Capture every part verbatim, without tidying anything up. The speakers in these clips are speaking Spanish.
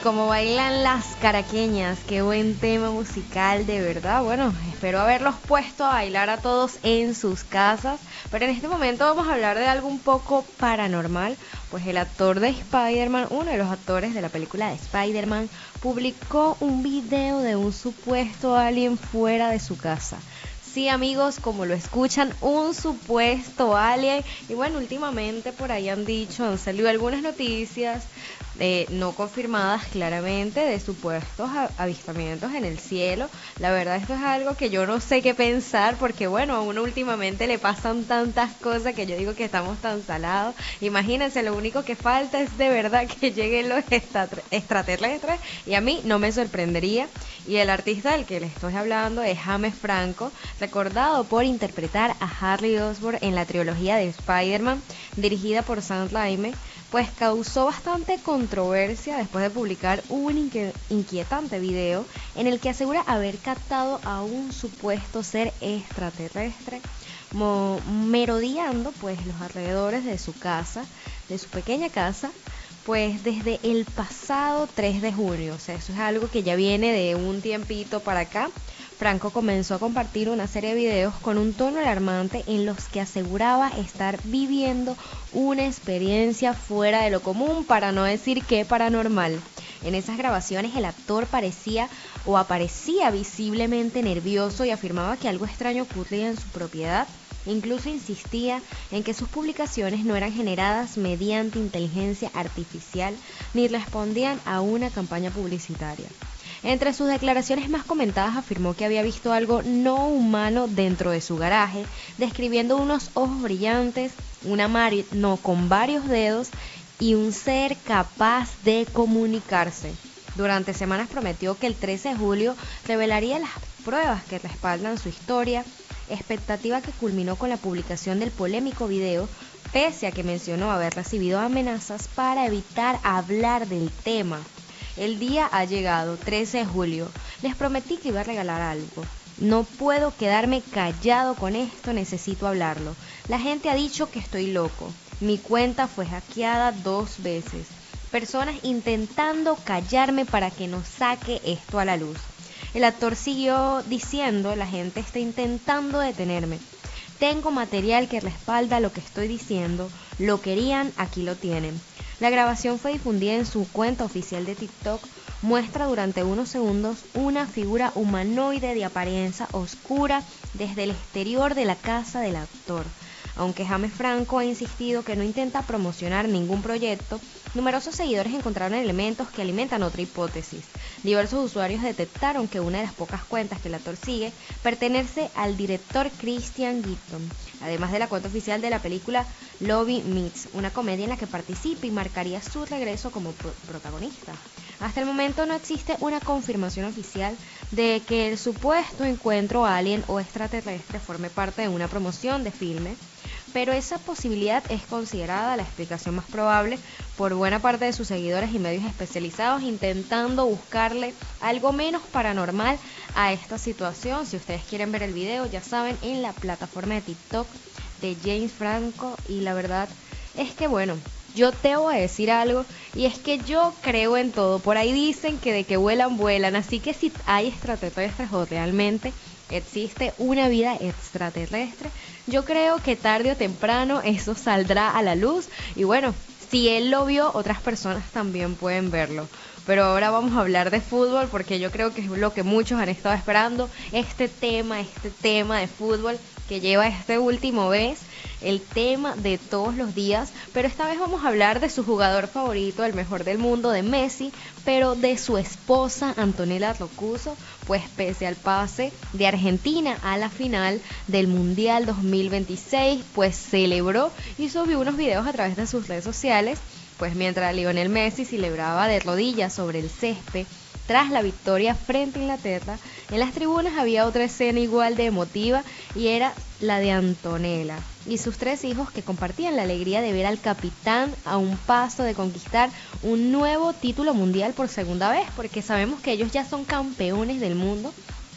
como bailan las caraqueñas, qué buen tema musical, de verdad. Bueno, espero haberlos puesto a bailar a todos en sus casas. Pero en este momento vamos a hablar de algo un poco paranormal, pues el actor de Spider-Man, uno de los actores de la película de Spider-Man, publicó un video de un supuesto alien fuera de su casa. Sí, amigos, como lo escuchan, un supuesto alien. Y bueno, últimamente por ahí han dicho, han salido algunas noticias eh, no confirmadas claramente de supuestos a- avistamientos en el cielo. La verdad, esto es algo que yo no sé qué pensar, porque bueno, a uno últimamente le pasan tantas cosas que yo digo que estamos tan salados. Imagínense, lo único que falta es de verdad que lleguen los extra- extraterrestres, y a mí no me sorprendería. Y el artista del que les estoy hablando es James Franco, recordado por interpretar a Harry Osborn en la trilogía de Spider-Man, dirigida por Sam Raimi, pues causó bastante controversia después de publicar un inque- inquietante video en el que asegura haber captado a un supuesto ser extraterrestre mo- merodeando pues los alrededores de su casa, de su pequeña casa, pues desde el pasado tres de junio. O sea, eso es algo que ya viene de un tiempito para acá. Franco comenzó a compartir una serie de videos con un tono alarmante en los que aseguraba estar viviendo una experiencia fuera de lo común, para no decir que paranormal. En esas grabaciones el actor parecía o aparecía visiblemente nervioso y afirmaba que algo extraño ocurría en su propiedad. Incluso insistía en que sus publicaciones no eran generadas mediante inteligencia artificial ni respondían a una campaña publicitaria. Entre sus declaraciones más comentadas afirmó que había visto algo no humano dentro de su garaje, describiendo unos ojos brillantes, una mano con varios dedos y un ser capaz de comunicarse. Durante semanas prometió que el trece de julio revelaría las pruebas que respaldan su historia, expectativa que culminó con la publicación del polémico video, pese a que mencionó haber recibido amenazas para evitar hablar del tema. El día ha llegado, trece de julio. Les prometí que iba a regalar algo. No puedo quedarme callado con esto, necesito hablarlo. La gente ha dicho que estoy loco. Mi cuenta fue hackeada dos veces. Personas intentando callarme para que no saque esto a la luz. El actor siguió diciendo, la gente está intentando detenerme. Tengo material que respalda lo que estoy diciendo. Lo querían, aquí lo tienen. La grabación fue difundida en su cuenta oficial de TikTok. Muestra durante unos segundos una figura humanoide de apariencia oscura desde el exterior de la casa del actor. Aunque James Franco ha insistido que no intenta promocionar ningún proyecto, numerosos seguidores encontraron elementos que alimentan otra hipótesis. Diversos usuarios detectaron que una de las pocas cuentas que el actor sigue pertenece al director Christian Gibson, además de la cuenta oficial de la película Lobby Meets, una comedia en la que participa y marcaría su regreso como pro- protagonista. Hasta el momento no existe una confirmación oficial de que el supuesto encuentro alien o extraterrestre forme parte de una promoción de filme, pero esa posibilidad es considerada la explicación más probable por buena parte de sus seguidores y medios especializados, intentando buscarle algo menos paranormal a esta situación. Si ustedes quieren ver el video, ya saben, en la plataforma de TikTok de James Franco. Y la verdad es que bueno, yo te voy a decir algo, y es que yo creo en todo. Por ahí dicen que de que vuelan, vuelan. Así que si hay extraterrestres o realmente existe una vida extraterrestre, yo creo que tarde o temprano eso saldrá a la luz. Y bueno, si él lo vio, otras personas también pueden verlo. Pero ahora vamos a hablar de fútbol, porque yo creo que es lo que muchos han estado esperando. Este tema, este tema de fútbol que lleva este último mes, el tema de todos los días. Pero esta vez vamos a hablar de su jugador favorito, el mejor del mundo, de Messi, pero de su esposa Antonella Roccuzzo, pues pese al pase de Argentina a la final del Mundial dos mil veintiséis, pues celebró y subió unos videos a través de sus redes sociales, pues mientras Lionel Messi celebraba de rodillas sobre el césped tras la victoria frente a Inglaterra. En las tribunas había otra escena igual de emotiva, y era la de Antonella y sus tres hijos, que compartían la alegría de ver al capitán a un paso de conquistar un nuevo título mundial por segunda vez, porque sabemos que ellos ya son campeones del mundo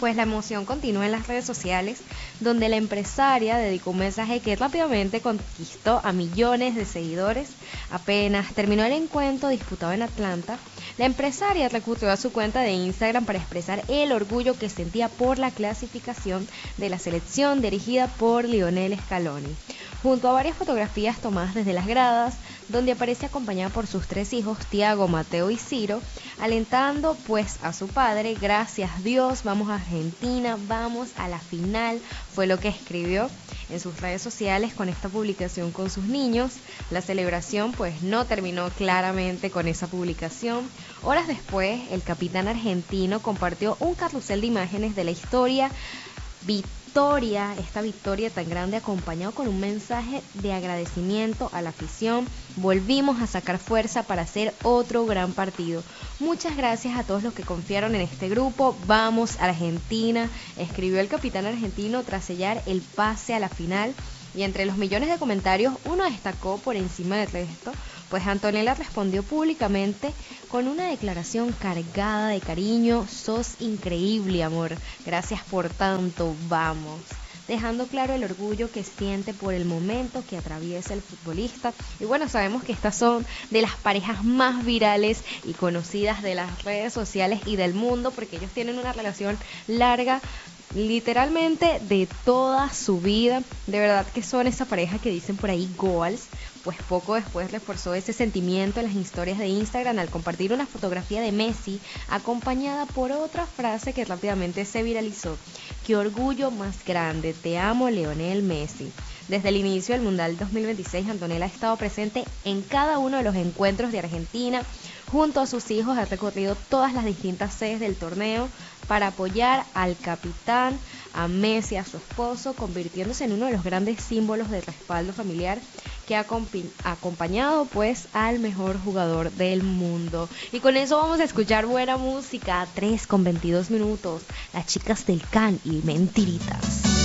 Pues la emoción continúa en las redes sociales, donde la empresaria dedicó un mensaje que rápidamente conquistó a millones de seguidores. Apenas terminó el encuentro disputado en Atlanta, la empresaria recurrió a su cuenta de Instagram para expresar el orgullo que sentía por la clasificación de la selección dirigida por Lionel Scaloni, junto a varias fotografías tomadas desde las gradas, donde aparece acompañada por sus tres hijos, Tiago, Mateo y Ciro, alentando pues a su padre. Gracias Dios, vamos a Argentina, vamos a la final, fue lo que escribió en sus redes sociales con esta publicación con sus niños. La celebración pues no terminó claramente con esa publicación. Horas después, el capitán argentino compartió un carrusel de imágenes de la historia victoria, esta victoria tan grande, acompañado con un mensaje de agradecimiento a la afición. Volvimos a sacar fuerza para hacer otro gran partido. Muchas gracias a todos los que confiaron en este grupo. Vamos a Argentina, escribió el capitán argentino tras sellar el pase a la final. Y entre los millones de comentarios, uno destacó por encima del resto, pues Antonella respondió públicamente con una declaración cargada de cariño: sos increíble, amor, gracias por tanto, vamos. Dejando claro el orgullo que siente por el momento que atraviesa el futbolista. Y bueno, sabemos que estas son de las parejas más virales y conocidas de las redes sociales y del mundo, porque ellos tienen una relación larga, literalmente de toda su vida. De verdad que son esa pareja que dicen por ahí goals. Pues poco después reforzó ese sentimiento en las historias de Instagram al compartir una fotografía de Messi acompañada por otra frase que rápidamente se viralizó: qué orgullo más grande, te amo, Lionel Messi. Desde el inicio del Mundial dos mil veintiséis, Antonella ha estado presente en cada uno de los encuentros de Argentina. Junto a sus hijos ha recorrido todas las distintas sedes del torneo para apoyar al capitán, a Messi, a su esposo, convirtiéndose en uno de los grandes símbolos de respaldo familiar que ha acompañado pues al mejor jugador del mundo. Y con eso vamos a escuchar buena música. Tres con veintidós minutos, las chicas del Can y Mentiritas.